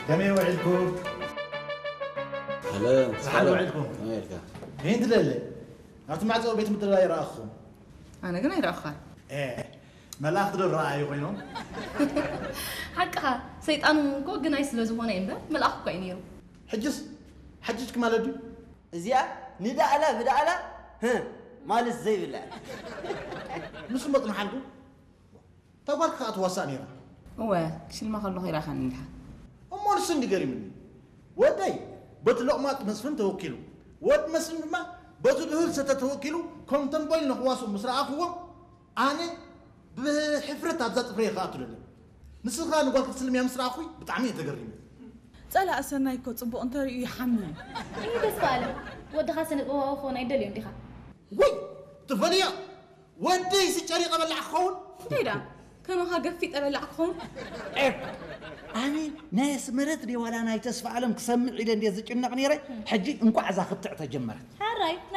كم وعدكم؟ هلا هلا وعدكم. هين دلالي. أنتم معزوا بيت مدرلا يراخم. أنا قلنا يراخر. إيه. ملاك دل رأي وينهم؟ حقها سيطان كو قنا يسلزو هنا إمبا ملاك كوينيرو. حجزك مالدي. زيا ندى على ها مال الزي بالله. مش مطلع حلقو. تبارك أتوصاني را. هو كشل ما خلوا خير خان نلحق. أمور سندي قريب مني. وداي بتلقمات مسفن توكيلو. ود مسفن ما بتدهول ستتوكيلو كم تنبين نخواصو مسرع أخوه أنا بحفرة أبزات فريق خاطر له. نسخة نقول كسلم يا مسرع أخوي بتعميه تقريبا. سألا أسرنا يكون صبوا أنت يحمل. إيه بس فعلا ود خاسن قوة أخونا يدل يوم دخا. وي تفنيا ودي سجاري قبل العخون. تيدا كانوا هاقفيت قبل العخون. إيه أنا ناس مرتني ولا أنا يتسفى علم كسمع إلى اللي زج النقنيرة حجي إنكو عزا خبتع تجمرت. هاي